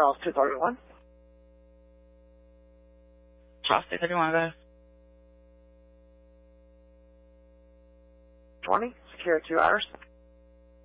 Charles 231. Charles 231, go ahead. 20, secure 2 hours.